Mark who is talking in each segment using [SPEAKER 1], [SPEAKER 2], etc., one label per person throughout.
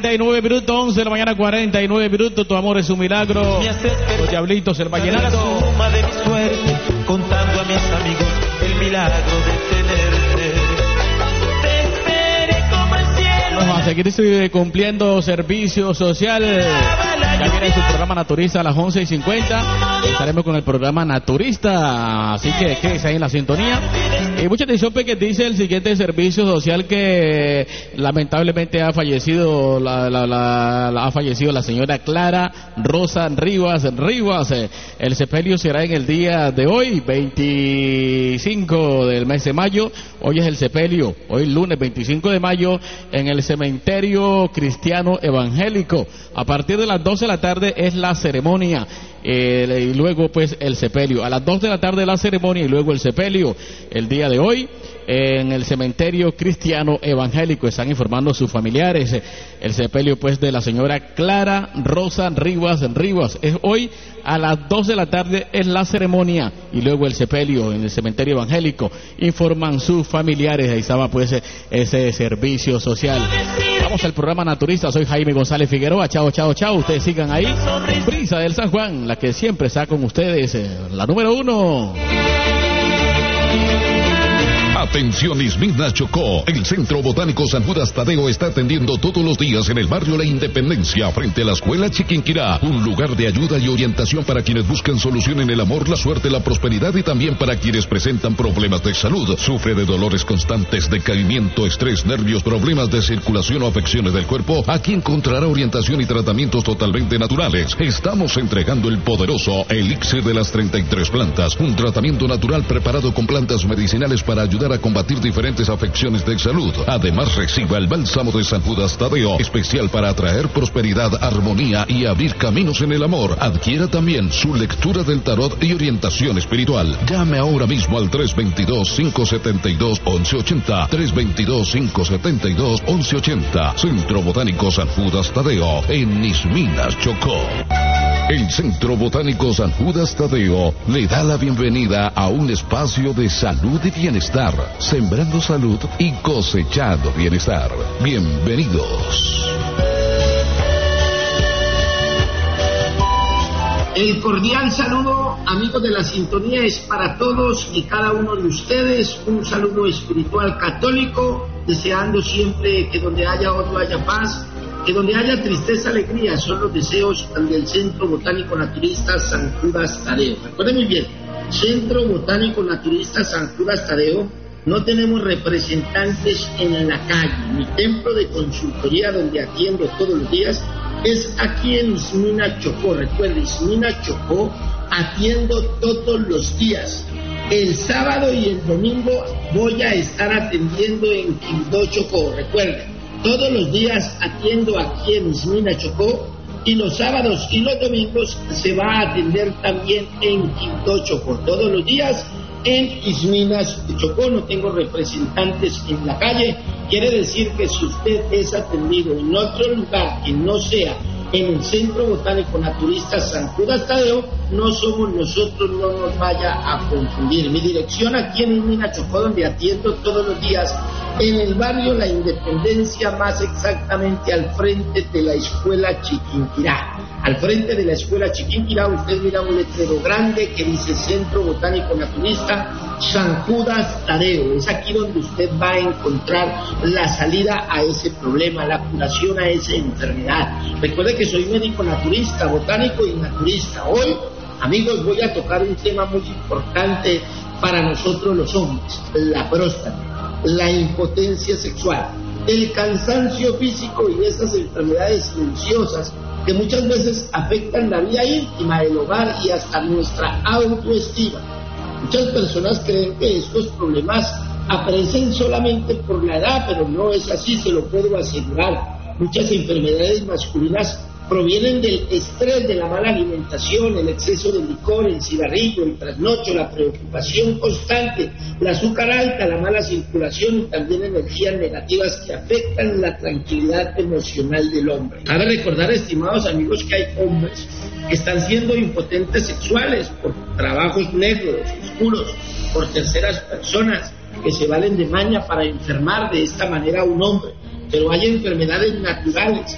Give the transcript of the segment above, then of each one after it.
[SPEAKER 1] 49 minutos, 11 de la mañana, 49 minutos. Tu amor es un milagro. Los Diablitos, el vallenato.
[SPEAKER 2] La suma de mi suerte, contando a mis amigos el milagro de tenerte. Te esperé como el cielo.
[SPEAKER 1] Vamos a seguir cumpliendo servicio social. Ya viene su programa Naturista a las 11:50. Estaremos con el programa Naturista. Así que quédese ahí en la sintonía. Y mucha atención, porque dice el siguiente servicio social que lamentablemente ha fallecido la señora Clara Rosa Rivas. El sepelio será en el día de hoy, 25 del mes de mayo. Hoy es el sepelio, hoy lunes 25 de mayo, en el cementerio cristiano evangélico. A partir de las 12 de la tarde es la ceremonia. Y luego pues el sepelio. A las 2 de la tarde la ceremonia y luego el sepelio. El día de hoy en el cementerio cristiano evangélico están informando sus familiares. El sepelio pues de la señora Clara Rosa Rivas es hoy a las 2 de la tarde es la ceremonia y luego el sepelio en el cementerio evangélico. Informan sus familiares. Ahí estaba pues ese servicio social. Vamos al programa Naturista. Soy Jaime González Figueroa. Chao. Ustedes sigan ahí. Brisa del San Juan, la que siempre está con ustedes, la número 1.
[SPEAKER 3] Atención Ismina Chocó, el Centro Botánico San Judas Tadeo está atendiendo todos los días en el barrio La Independencia, frente a la Escuela Chiquinquirá, un lugar de ayuda y orientación para quienes buscan solución en el amor, la suerte, la prosperidad y también para quienes presentan problemas de salud, sufre de dolores constantes, decaimiento, estrés, nervios, problemas de circulación o afecciones del cuerpo. Aquí encontrará orientación y tratamientos totalmente naturales. Estamos entregando el poderoso Elixir de las 33 plantas, un tratamiento natural preparado con plantas medicinales para ayudar a combatir diferentes afecciones de salud. Además, reciba el bálsamo de San Judas Tadeo, especial para atraer prosperidad, armonía y abrir caminos en el amor. Adquiera también su lectura del tarot y orientación espiritual. Llame ahora mismo al 322-572-1180. 322-572-1180. Centro Botánico San Judas Tadeo, en Isminas, Chocó. El Centro Botánico San Judas Tadeo le da la bienvenida a un espacio de salud y bienestar, sembrando salud y cosechando bienestar. Bienvenidos.
[SPEAKER 4] El cordial saludo, amigos de la sintonía, es para todos y cada uno de ustedes. Un saludo espiritual católico, deseando siempre que donde haya odio haya paz, que donde haya tristeza, alegría. Son los deseos del Centro Botánico Naturista San Judas Tadeo. Recuerden muy bien, Centro Botánico Naturista San Judas Tadeo. No tenemos representantes en la calle. Mi templo de consultoría, donde atiendo todos los días, es aquí en Ismina, Chocó. Recuerden, Ismina, Chocó, atiendo todos los días. El sábado y el domingo voy a estar atendiendo en Quindó, Chocó. Recuerden, todos los días atiendo aquí en Ismina, Chocó, y los sábados y los domingos se va a atender también en Quindó, Chocó. Todos los días en Isminas de Chocó. No tengo representantes en la calle. Quiere decir que si usted es atendido en otro lugar que no sea en el Centro Botánico Naturista San Judas Tadeo, no somos nosotros, no nos vaya a confundir. Mi dirección aquí en Isminas Chocó, donde atiendo todos los días, en el barrio La Independencia, más exactamente al frente de la Escuela Chiquinquirá. Al frente de la Escuela Chiquinquirá usted mira un letrero grande que dice Centro Botánico Naturista San Judas Tadeo. Es aquí donde usted va a encontrar la salida a ese problema, la curación a esa enfermedad. Recuerde que soy médico naturista, botánico y naturista. Hoy, amigos, voy a tocar un tema muy importante para nosotros los hombres: la próstata, la impotencia sexual, el cansancio físico y esas enfermedades silenciosas que muchas veces afectan la vida íntima, el hogar y hasta nuestra autoestima. Muchas personas creen que estos problemas aparecen solamente por la edad, pero no es así, se lo puedo asegurar. Muchas enfermedades masculinas provienen del estrés, de la mala alimentación, el exceso de licor, el cigarrillo, el trasnocho, la preocupación constante, el azúcar alta, la mala circulación y también energías negativas que afectan la tranquilidad emocional del hombre. Cabe recordar, estimados amigos, que hay hombres que están siendo impotentes sexuales por trabajos negros, oscuros, por terceras personas que se valen de maña para enfermar de esta manera a un hombre. Pero hay enfermedades naturales,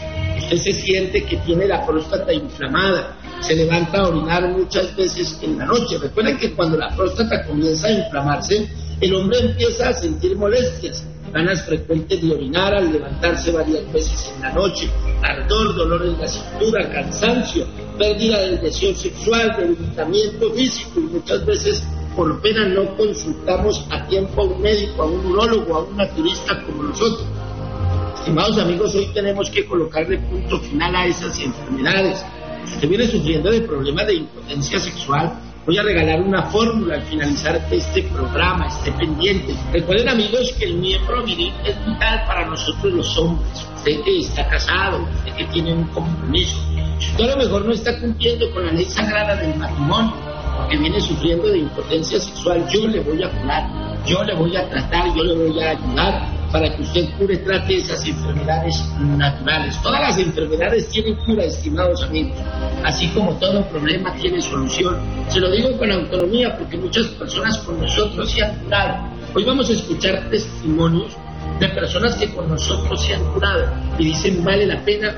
[SPEAKER 4] Usted se siente que tiene la próstata inflamada, se levanta a orinar muchas veces en la noche. Recuerden que cuando la próstata comienza a inflamarse, el hombre empieza a sentir molestias, ganas frecuentes de orinar al levantarse varias veces en la noche, ardor, dolor en la cintura, cansancio, pérdida del deseo sexual, debilitamiento físico, y muchas veces por pena no consultamos a tiempo a un médico, a un urólogo, a un naturista como nosotros. Estimados amigos, hoy tenemos que colocarle punto final a esas enfermedades. Si usted viene sufriendo de problemas de impotencia sexual, voy a regalar una fórmula al finalizar este programa, esté pendiente. Recuerden amigos que el miembro viril es vital para nosotros los hombres. Usted que está casado, usted que tiene un compromiso, si usted a lo mejor no está cumpliendo con la ley sagrada del matrimonio, porque viene sufriendo de impotencia sexual, yo le voy a curar, yo le voy a tratar, yo le voy a ayudar para que usted trate esas enfermedades naturales. Todas las enfermedades tienen cura, estimados amigos, así como todo problema tiene solución. Se lo digo con autonomía porque muchas personas con nosotros se han curado. Hoy vamos a escuchar testimonios de personas que con nosotros se han curado y dicen vale la pena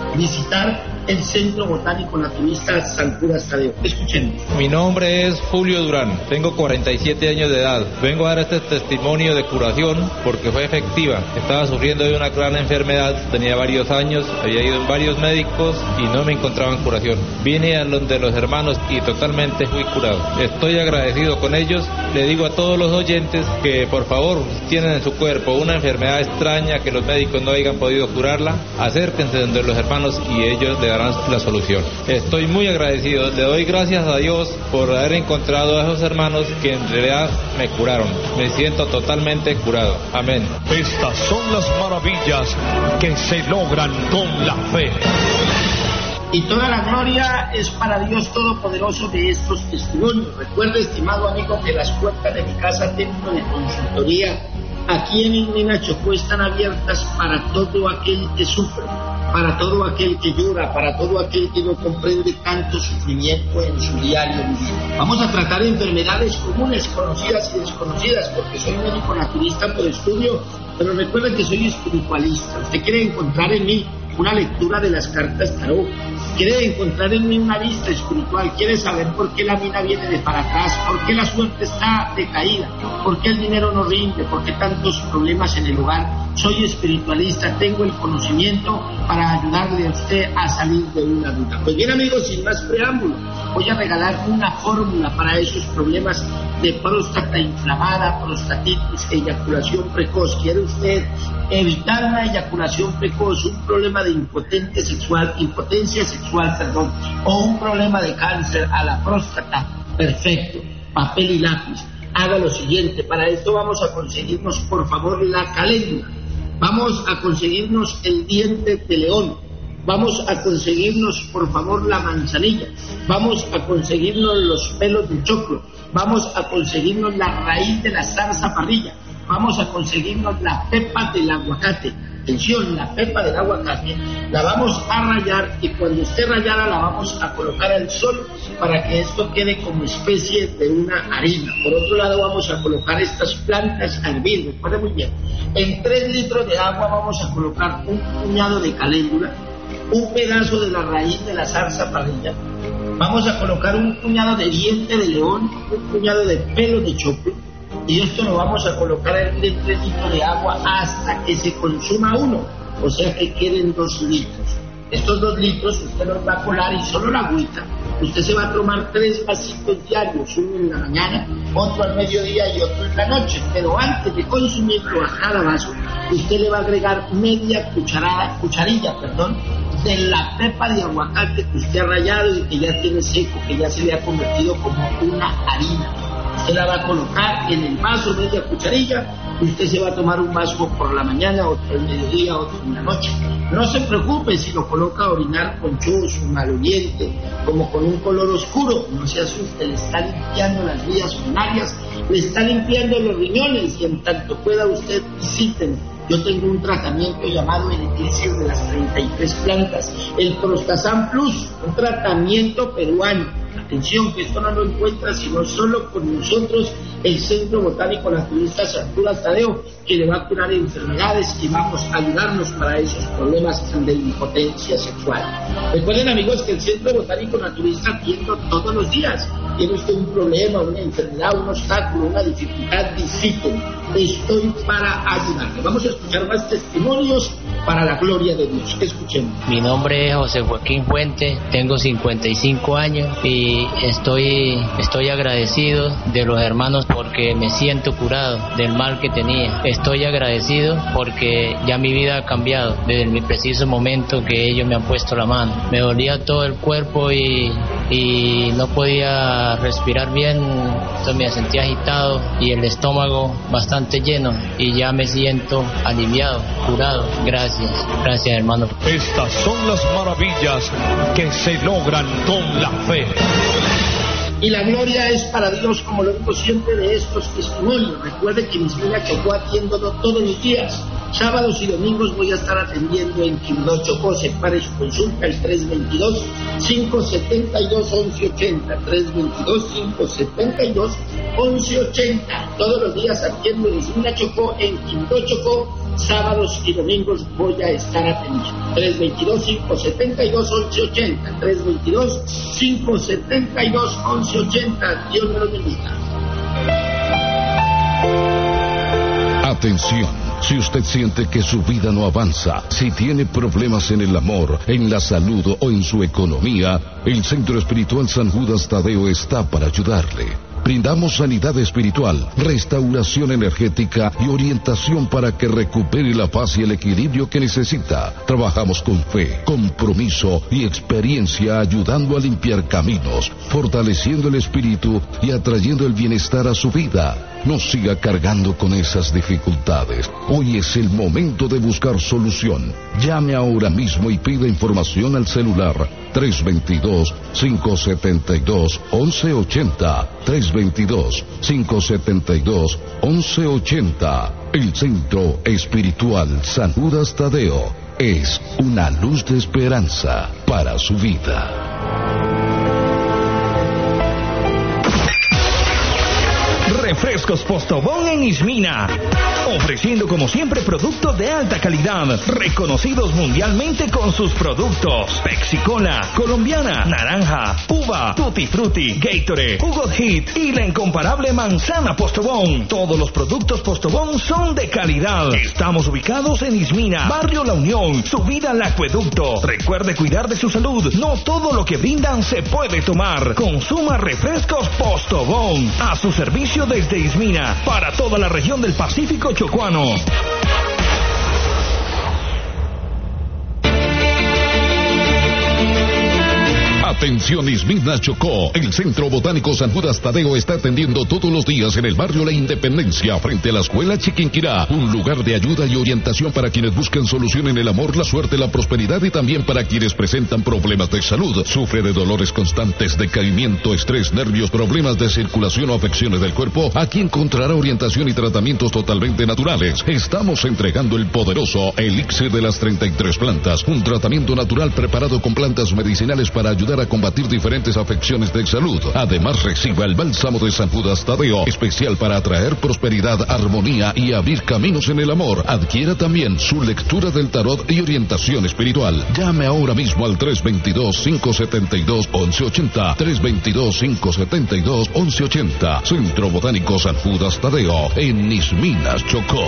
[SPEAKER 4] visitar el Centro Botánico Naturista San Judas Tadeo. Escuchemos.
[SPEAKER 5] Mi nombre es Julio Durán, tengo 47 años de edad. Vengo a dar este testimonio de curación porque fue efectiva. Estaba sufriendo de una gran enfermedad, tenía varios años, había ido en varios médicos y no me encontraban curación. Vine a donde los hermanos y totalmente fui curado. Estoy agradecido con ellos. Le digo a todos los oyentes que por favor, si tienen en su cuerpo una enfermedad extraña que los médicos no hayan podido curarla, acérquense donde los hermanos y ellos le darán la solución. Estoy muy agradecido, le doy gracias a Dios por haber encontrado a esos hermanos que en realidad me curaron. Me siento totalmente curado. Amén.
[SPEAKER 6] Estas son las maravillas que se logran con la fe.
[SPEAKER 4] Y toda la gloria es para Dios Todopoderoso de estos testimonios. Recuerde, estimado amigo, que las puertas de mi casa Templo de Consultoría aquí en Ignina Chocó están abiertas para todo aquel que sufre, para todo aquel que llora, para todo aquel que no comprende tanto sufrimiento en su diario vivir. Vamos a tratar enfermedades comunes, conocidas y desconocidas, porque soy médico naturista por estudio, pero recuerden que soy espiritualista. Usted quiere encontrar en mí una lectura de las cartas tarot, quiere encontrar en mí una vista espiritual, quiere saber por qué la mina viene de para atrás, por qué la suerte está decaída, por qué el dinero no rinde, por qué tantos problemas en el hogar. Soy espiritualista, tengo el conocimiento para ayudarle a usted a salir de una duda. Pues bien amigos, sin más preámbulo, voy a regalar una fórmula para esos problemas de próstata inflamada, prostatitis, eyaculación precoz. ¿Quiere usted evitar una eyaculación precoz, un problema de impotencia sexual, o un problema de cáncer a la próstata? Perfecto, papel y lápiz. Haga lo siguiente, para esto vamos a conseguirnos por favor la caléndula, vamos a conseguirnos el diente de león, vamos a conseguirnos por favor la manzanilla, vamos a conseguirnos los pelos de choclo, vamos a conseguirnos la raíz de la zarzaparrilla, vamos a conseguirnos la pepa del aguacate. Atención, la pepa del aguacate la vamos a rallar y cuando esté rallada la vamos a colocar al sol para que esto quede como especie de una harina. Por otro lado vamos a colocar estas plantas a hervir, recuerde muy bien. En 3 litros de agua vamos a colocar un puñado de caléndula, un pedazo de la raíz de la zarzaparrilla, vamos a colocar un puñado de diente de león, un puñado de pelo de choclo, y esto lo vamos a colocar en 3 litros de agua hasta que se consuma uno, o sea que queden 2 litros. Estos 2 litros usted los va a colar y solo la agüita. Usted se va a tomar 3 vasitos diarios, uno en la mañana, otro al mediodía y otro en la noche. Pero antes de consumirlo a cada vaso, usted le va a agregar media cucharilla de la pepa de aguacate que usted ha rallado y que ya tiene seco, que ya se le ha convertido como una harina. Usted la va a colocar en el vaso, media cucharilla, y usted se va a tomar un vaso por la mañana, otro al mediodía, otro en la noche. No se preocupe si lo coloca a orinar conchoso, maloliente, como con un color oscuro, no se asuste, le está limpiando las vías urinarias, le está limpiando los riñones, y en tanto pueda usted visiten. Yo tengo un tratamiento llamado el elixir de las 33 plantas, el Prostazán Plus, un tratamiento peruano. Atención, que esto no lo encuentra sino solo con nosotros, el Centro Botánico Naturista San Judas Tadeo, que le va a curar enfermedades y vamos a ayudarnos para esos problemas de impotencia sexual. Recuerden, amigos, que el Centro Botánico Naturista atiende todos los días. Tiene usted un problema, una enfermedad, un obstáculo, una dificultad, visiten. Estoy para ayudarle. Vamos a escuchar más testimonios para la gloria de Dios. Escuchemos.
[SPEAKER 7] Mi nombre es José Joaquín Fuente, tengo 55 años y estoy agradecido de los hermanos porque me siento curado del mal que tenía. Estoy agradecido porque ya mi vida ha cambiado desde el preciso momento que ellos me han puesto la mano. Me dolía todo el cuerpo y no podía respirar bien, entonces me sentía agitado y el estómago bastante lleno y ya me siento aliviado, curado. Gracias hermano.
[SPEAKER 6] Estas son las maravillas que se logran con la fe.
[SPEAKER 4] Y la gloria es para Dios, como lo digo siempre de estos testimonios. Recuerde que Nismina Chocó atiendo todos los días. Sábados y domingos voy a estar atendiendo en Quibdó, Chocó. Separe su consulta al 322-572-1180. 322-572-1180. Todos los días atiendo en Nismina Chocó, en Quibdó, Chocó. Sábados y domingos voy a estar atendiendo. 322-572-1180. 322-572-1180. Dios me lo bendiga.
[SPEAKER 3] Atención, si usted siente que su vida no avanza, si tiene problemas en el amor, en la salud o en su economía, el Centro Espiritual San Judas Tadeo está para ayudarle. Brindamos sanidad espiritual, restauración energética y orientación para que recupere la paz y el equilibrio que necesita. Trabajamos con fe, compromiso y experiencia, ayudando a limpiar caminos, fortaleciendo el espíritu y atrayendo el bienestar a su vida. No siga cargando con esas dificultades. Hoy es el momento de buscar solución. Llame ahora mismo y pida información al celular 322-572-1180. 322-572-1180. El Centro Espiritual San Judas Tadeo es una luz de esperanza para su vida.
[SPEAKER 8] Refrescos Postobón en Ismina, ofreciendo como siempre productos de alta calidad, reconocidos mundialmente con sus productos: Pepsi Cola, colombiana, naranja, uva, Tutti Frutti, Gatorade, Jugo Hit y la incomparable manzana Postobón. Todos los productos Postobón son de calidad. Estamos ubicados en Ismina, Barrio La Unión, subida al acueducto. Recuerde cuidar de su salud, no todo lo que brindan se puede tomar. Consuma refrescos Postobón, a su servicio desde Ismina, para toda la región del Pacífico chocuano.
[SPEAKER 3] Atención Ismina Chocó, el Centro Botánico San Judas Tadeo está atendiendo todos los días en el barrio La Independencia, frente a la escuela Chiquinquirá, un lugar de ayuda y orientación para quienes buscan solución en el amor, la suerte, la prosperidad y también para quienes presentan problemas de salud, sufre de dolores constantes, decaimiento, estrés, nervios, problemas de circulación o afecciones del cuerpo. Aquí encontrará orientación y tratamientos totalmente naturales. Estamos entregando el poderoso Elixir de las 33 plantas, un tratamiento natural preparado con plantas medicinales para ayudar a combatir diferentes afecciones de salud. Además, reciba el bálsamo de San Judas Tadeo, especial para atraer prosperidad, armonía y abrir caminos en el amor. Adquiera también su lectura del tarot y orientación espiritual. Llame ahora mismo al 322-572-1180. 322-572-1180. Centro Botánico San Judas Tadeo, en Isminas, Chocó.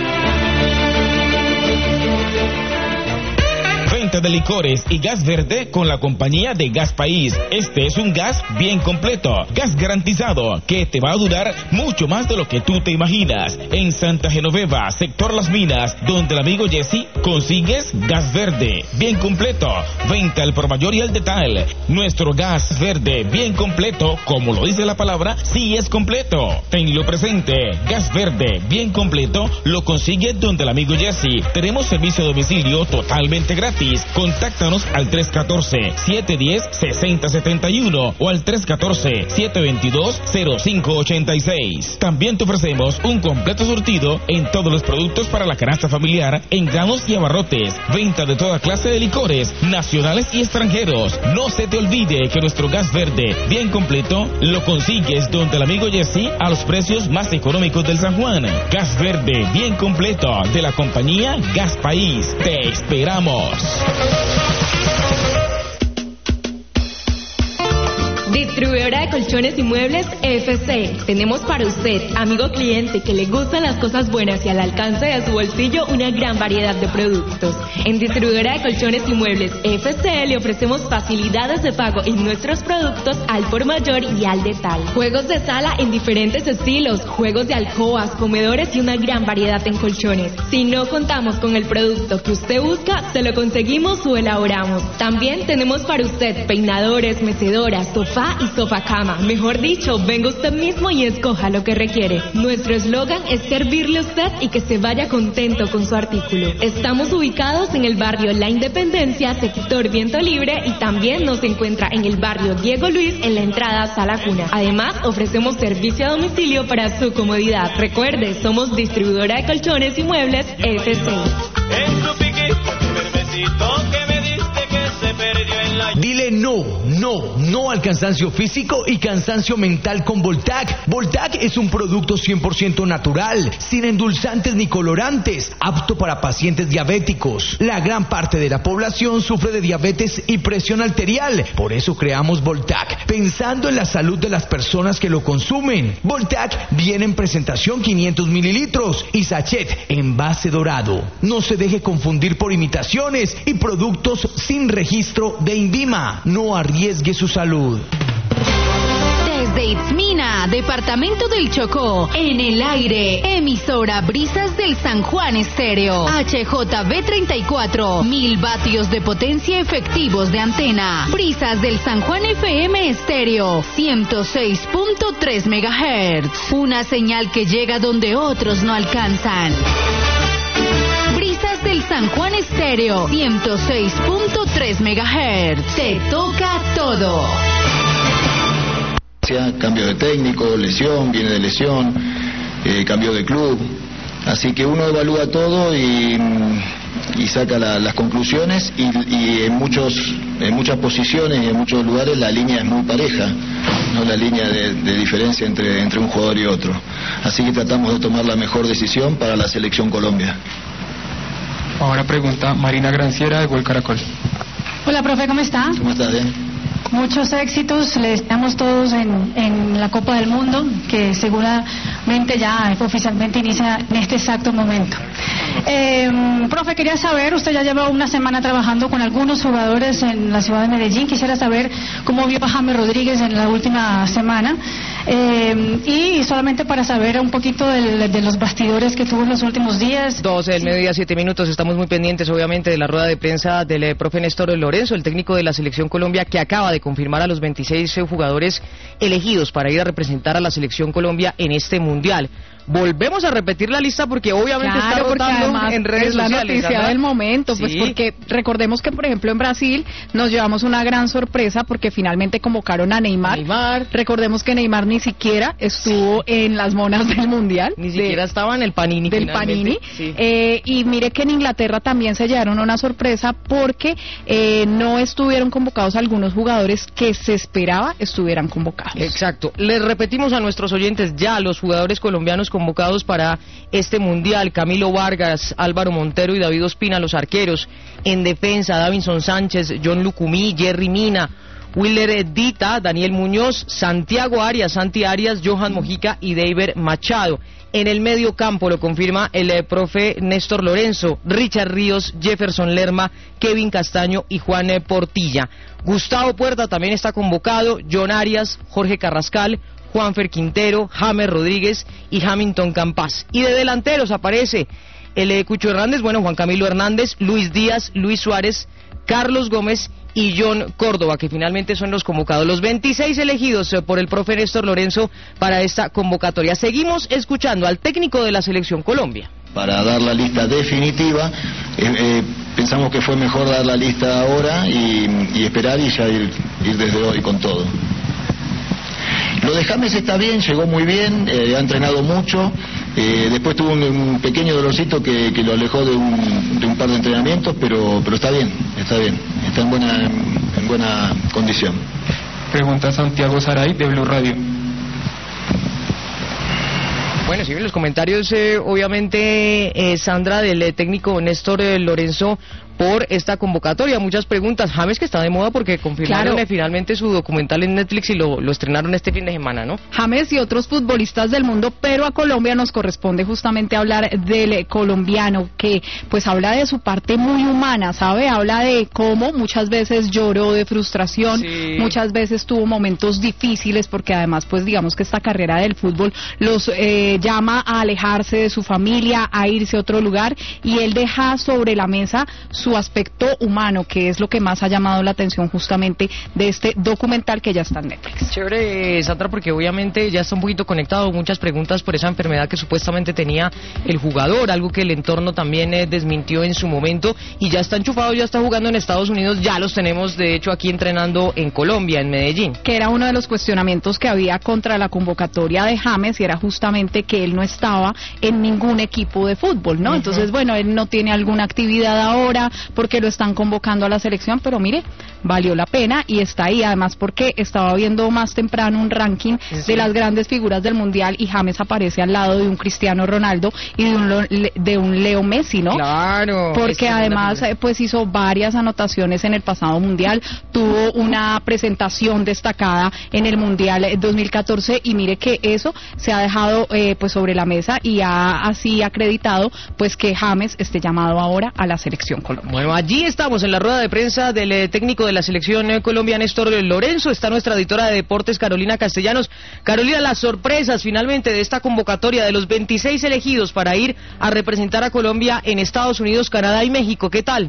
[SPEAKER 9] Venta de licores y gas verde con la compañía de Gas País. Este es un gas bien completo, gas garantizado, que te va a durar mucho más de lo que tú te imaginas. En Santa Genoveva, sector Las Minas, donde el amigo Jesse, consigues gas verde bien completo. Venta al por mayor y al detalle. Nuestro gas verde bien completo, como lo dice la palabra, sí es completo. Tenlo presente, gas verde bien completo lo consigues donde el amigo Jesse. Tenemos servicio a domicilio totalmente gratis. Contáctanos al 314-710-6071 o al 314-722-0586. También te ofrecemos un completo surtido en todos los productos para la canasta familiar en granos y abarrotes. Venta de toda clase de licores, nacionales y extranjeros. No se te olvide que nuestro gas verde, bien completo, lo consigues donde el amigo Jesse a los precios más económicos del San Juan. Gas verde, bien completo, de la compañía Gas País. Te esperamos.
[SPEAKER 10] Distribuidora de colchones y muebles FC. Tenemos para usted, amigo cliente, que le gustan las cosas buenas y al alcance de su bolsillo, una gran variedad de productos. En Distribuidora de colchones y muebles FC le ofrecemos facilidades de pago en nuestros productos al por mayor y al detalle. Juegos de sala en diferentes estilos, juegos de alcobas, comedores y una gran variedad en colchones. Si no contamos con el producto que usted busca, se lo conseguimos o elaboramos. También tenemos para usted peinadores, mecedoras, sofá y sofá cama. Mejor dicho, venga usted mismo y escoja lo que requiere. Nuestro eslogan es servirle a usted y que se vaya contento con su artículo. Estamos ubicados en el barrio La Independencia, sector Viento Libre, y también nos encuentra en el barrio Diego Luis, en la entrada Sala Cuna. Además, ofrecemos servicio a domicilio para su comodidad. Recuerde, somos distribuidora de colchones y muebles FC.
[SPEAKER 11] Dile no al cansancio físico y cansancio mental con Voltac. Voltac es un producto 100% natural, sin endulzantes ni colorantes, apto para pacientes diabéticos. La gran parte de la población sufre de diabetes y presión arterial, por eso creamos Voltac, pensando en la salud de las personas que lo consumen. Voltac viene en presentación 500 mililitros y sachet envase dorado. No se deje confundir por imitaciones y productos sin registro de INVIMA. No arriesgue su salud.
[SPEAKER 12] Desde Itzmina, departamento del Chocó, en el aire, emisora Brisas del San Juan Estéreo, HJB 34, 1000 vatios de potencia efectivos de antena. Brisas del San Juan FM Estéreo, 106.3 MHz, una señal que llega donde otros no alcanzan. Brisas del San Juan Estéreo, 106.3 MHz. Te toca todo.
[SPEAKER 13] Cambio de técnico, lesión, viene de lesión, cambio de club. Así que uno evalúa todo y saca las conclusiones y en muchas posiciones y en muchos lugares la línea es muy pareja, no la línea de diferencia entre un jugador y otro. Así que tratamos de tomar la mejor decisión para la selección Colombia.
[SPEAKER 14] Ahora pregunta Marina Granciera de Gol Caracol.
[SPEAKER 15] Hola, profe, ¿cómo está?
[SPEAKER 13] ¿Cómo estás,
[SPEAKER 15] Muchos éxitos, le deseamos todos en la Copa del Mundo, que seguramente ya oficialmente inicia en este exacto momento. Profe, quería saber, usted ya lleva una semana trabajando con algunos jugadores en la ciudad de Medellín, quisiera saber cómo vio a James Rodríguez en la última semana, y solamente para saber un poquito de los bastidores que tuvo en los últimos días.
[SPEAKER 16] 12 del mediodía, 7 minutos, estamos muy pendientes obviamente de la rueda de prensa del profe Néstor Lorenzo, el técnico de la Selección Colombia, que acaba de confirmar a los 26 jugadores elegidos para ir a representar a la Selección Colombia en este Mundial. Volvemos a repetir la lista porque obviamente está rotando en redes
[SPEAKER 17] es la
[SPEAKER 16] sociales.
[SPEAKER 17] Noticia del momento, pues
[SPEAKER 16] sí.
[SPEAKER 17] Porque recordemos que, por ejemplo, en Brasil nos llevamos una gran sorpresa porque finalmente convocaron a Neymar. Recordemos que Neymar ni siquiera estuvo en las monas del Mundial.
[SPEAKER 16] Ni siquiera estaba en el Panini.
[SPEAKER 17] Del Panini.
[SPEAKER 16] Sí.
[SPEAKER 17] Y mire que en Inglaterra también se llevaron una sorpresa porque no estuvieron convocados algunos jugadores que se esperaba estuvieran convocados.
[SPEAKER 16] Exacto. Les repetimos a nuestros oyentes ya los jugadores colombianos convocados para este Mundial: Camilo Vargas, Álvaro Montero y David Ospina, los arqueros. En defensa, Davinson Sánchez, John Lucumí, Jerry Mina, Willer Dita, Daniel Muñoz, Santiago Arias, Santi Arias, Johan Mojica y David Machado. En el medio campo lo confirma el profe Néstor Lorenzo: Richard Ríos, Jefferson Lerma, Kevin Castaño y Juan Portilla. Gustavo Puerta también está convocado, John Arias, Jorge Carrascal, Juanfer Quintero, James Rodríguez y Hamilton Campas. Y de delanteros aparece el Cucho Hernández, Juan Camilo Hernández, Luis Díaz, Luis Suárez, Carlos Gómez y John Córdoba, que finalmente son los convocados, los 26 elegidos por el profe Néstor Lorenzo para esta convocatoria. Seguimos escuchando al técnico de la Selección Colombia.
[SPEAKER 13] Para dar la lista definitiva, pensamos que fue mejor dar la lista ahora y esperar y ya ir desde hoy con todo. Lo de James está bien, llegó muy bien, ha entrenado mucho, después tuvo un pequeño dolorcito que lo alejó de un par de entrenamientos, pero está bien, está en buena condición.
[SPEAKER 14] Pregunta Santiago Saray de Blue Radio.
[SPEAKER 16] Bueno, sí, los comentarios, obviamente, Sandra, del técnico Néstor Lorenzo, por esta convocatoria. Muchas preguntas. James, que está de moda porque confirmaron finalmente su documental en Netflix y lo estrenaron este fin de semana, ¿no?
[SPEAKER 17] James y otros futbolistas del mundo, pero a Colombia nos corresponde justamente hablar del colombiano, que pues habla de su parte muy humana, ¿sabe? Habla de cómo muchas veces lloró de frustración, muchas veces tuvo momentos difíciles, porque además pues digamos que esta carrera del fútbol los llama a alejarse de su familia, a irse a otro lugar, y él deja sobre la mesa su aspecto humano, que es lo que más ha llamado la atención justamente de este documental que ya está en Netflix.
[SPEAKER 16] Chévere, Sandra, porque obviamente ya está un poquito conectado, muchas preguntas por esa enfermedad que supuestamente tenía el jugador, algo que el entorno también desmintió en su momento, y ya está enchufado, ya está jugando en Estados Unidos, ya los tenemos de hecho aquí entrenando en Colombia, en Medellín.
[SPEAKER 17] Que era uno de los cuestionamientos que había contra la convocatoria de James, y era justamente que él no estaba en ningún equipo de fútbol, ¿no? Entonces, bueno, él no tiene alguna actividad ahora, porque lo están convocando a la selección, pero mire, valió la pena y está ahí, además porque estaba viendo más temprano un ranking de las grandes figuras del mundial, y James aparece al lado de un Cristiano Ronaldo y de un Leo Messi, ¿no?
[SPEAKER 16] Claro.
[SPEAKER 17] Porque además pues hizo varias anotaciones en el pasado mundial, tuvo una presentación destacada en el mundial 2014, y mire que eso se ha dejado pues sobre la mesa, y ha así acreditado pues que James esté llamado ahora a la selección Colombia.
[SPEAKER 16] Bueno, allí estamos en la rueda de prensa del técnico de la selección Colombia, Néstor Lorenzo. Está nuestra editora de deportes, Carolina Castellanos. Carolina, las sorpresas finalmente de esta convocatoria de los 26 elegidos para ir a representar a Colombia en Estados Unidos, Canadá y México. ¿Qué tal?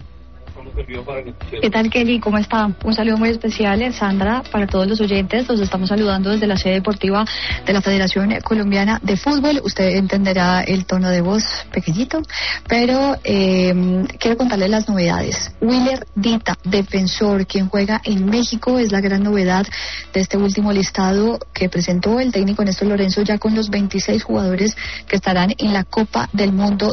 [SPEAKER 18] ¿Qué tal, Kelly? ¿Cómo está? Un saludo muy especial, Sandra, para todos los oyentes. Los estamos saludando desde la sede deportiva de la Federación Colombiana de Fútbol. Usted entenderá el tono de voz pequeñito, pero quiero contarle las novedades. Willer Dita, defensor, quien juega en México, es la gran novedad de este último listado que presentó el técnico Néstor Lorenzo, ya con los 26 jugadores que estarán en la Copa del Mundo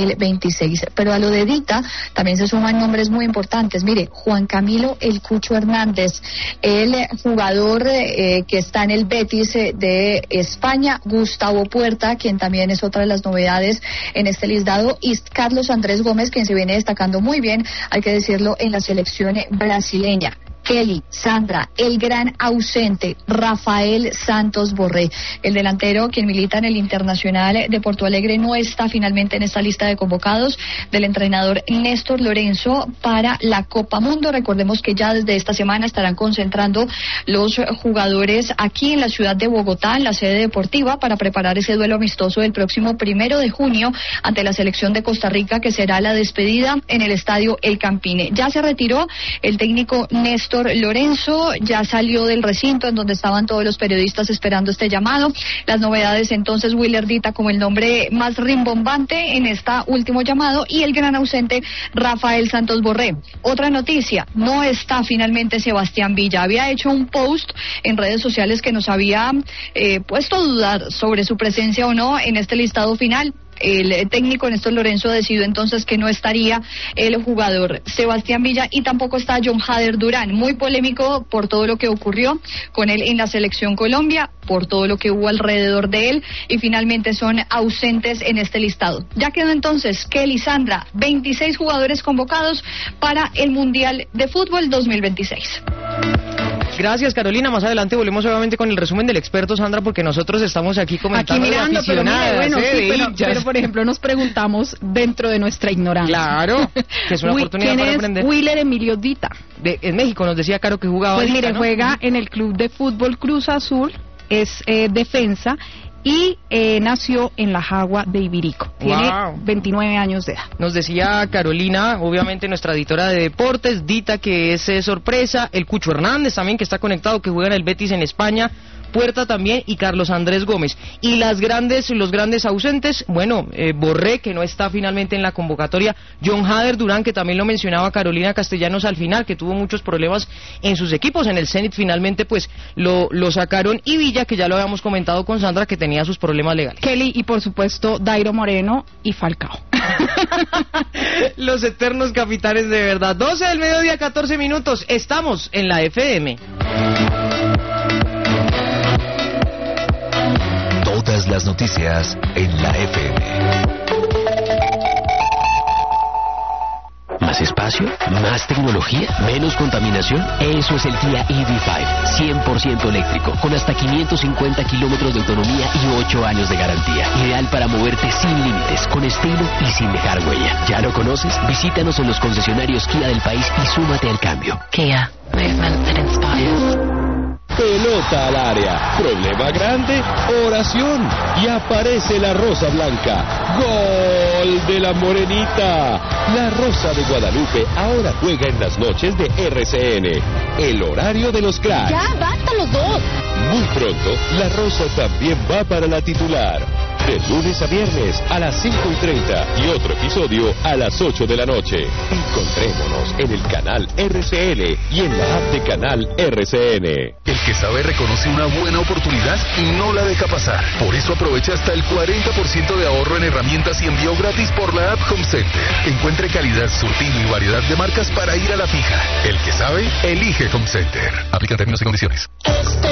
[SPEAKER 18] 2026. Pero a lo de Dita también se suman nombres muy importantes. Mire, Juan Camilo El Cucho Hernández, el jugador que está en el Betis de España, Gustavo Puerta, quien también es otra de las novedades en este listado, y Carlos Andrés Gómez, quien se viene destacando muy bien, hay que decirlo, en la selección brasileña. Kelly, Sandra, el gran ausente, Rafael Santos Borré, el delantero quien milita en el Internacional de Porto Alegre, no está finalmente en esta lista de convocados del entrenador Néstor Lorenzo para la Copa Mundo. Recordemos que ya desde esta semana estarán concentrando los jugadores aquí en la ciudad de Bogotá, en la sede deportiva, para preparar ese duelo amistoso del próximo 1 de junio ante la selección de Costa Rica, que será la despedida en el estadio El Campine. Ya se retiró el técnico Néstor Lorenzo, ya salió del recinto en donde estaban todos los periodistas esperando este llamado. Las novedades entonces, Willer Dita como el nombre más rimbombante en este último llamado, y el gran ausente Rafael Santos Borré. Otra noticia, no está finalmente Sebastián Villa. Había hecho un post en redes sociales que nos había puesto a dudar sobre su presencia o no en este listado final. El técnico Néstor Lorenzo decidió entonces que no estaría el jugador Sebastián Villa, y tampoco está John Hader Durán, muy polémico por todo lo que ocurrió con él en la selección Colombia, por todo lo que hubo alrededor de él, y finalmente son ausentes en este listado. Ya quedó entonces, Kelly, Sandra, 26 jugadores convocados para el Mundial de Fútbol 2026.
[SPEAKER 16] Gracias, Carolina. Más adelante volvemos obviamente con el resumen del experto, Sandra, porque nosotros estamos aquí comentando
[SPEAKER 17] mirando, pero mire, bueno, pero por ejemplo nos preguntamos dentro de nuestra ignorancia.
[SPEAKER 16] Claro, que es una oportunidad para aprender.
[SPEAKER 17] Willer Emilio Dita.
[SPEAKER 16] En México nos decía Caro que jugaba.
[SPEAKER 17] Pues mire, ¿no? Juega en el Club de Fútbol Cruz Azul, es defensa, y nació en La Jagua de Ibirico. Tiene 29 años de edad.
[SPEAKER 16] Nos decía Carolina, obviamente nuestra editora de deportes, Dita, que es sorpresa, el Cucho Hernández también, que está conectado, que juega en el Betis en España, Puerta también y Carlos Andrés Gómez. Y los grandes ausentes, bueno, Borré, que no está finalmente en la convocatoria, John Hader Durán, que también lo mencionaba Carolina Castellanos al final, que tuvo muchos problemas en sus equipos. En el Zenit finalmente pues lo sacaron, y Villa, que ya lo habíamos comentado con Sandra, que tenía sus problemas legales.
[SPEAKER 17] Kelly, y por supuesto Dairo Moreno y Falcao.
[SPEAKER 16] Los eternos capitanes de verdad. 12 del mediodía, 14 minutos. Estamos en la FM.
[SPEAKER 19] Todas las noticias en la FM. ¿Más espacio? ¿Más tecnología? ¿Menos contaminación? Eso es el Kia EV5, 100% eléctrico, con hasta 550 kilómetros de autonomía y 8 años de garantía. Ideal para moverte sin límites, con estilo y sin dejar huella. ¿Ya lo conoces? Visítanos en los concesionarios Kia del país y súmate al cambio. Kia, movement that inspires.
[SPEAKER 20] Pelota al área, problema grande, oración, y aparece la Rosa Blanca. ¡Gol de la Morenita! La Rosa de Guadalupe ahora juega en las noches de RCN, el horario de los cracks.
[SPEAKER 12] ¡Ya, basta los dos!
[SPEAKER 20] Muy pronto, la Rosa también va para la titular. De lunes a viernes a las 5:30 y otro episodio a las 8 de la noche. Encontrémonos en el canal RCN y en la app de canal RCN.
[SPEAKER 3] El que sabe reconoce una buena oportunidad y no la deja pasar. Por eso aprovecha hasta el 40% de ahorro en herramientas y envío gratis por la app Home Center. Encuentre calidad, surtido y variedad de marcas para ir a la fija. El que sabe, elige Home Center. Aplican términos y condiciones.